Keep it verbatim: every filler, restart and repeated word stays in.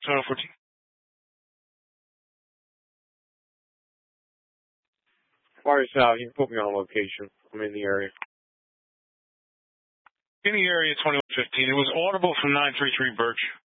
Channel fourteen. Far south, you can put me on location. I'm in the area. In the area, twenty-one fifteen. It was audible from nine three three Birch.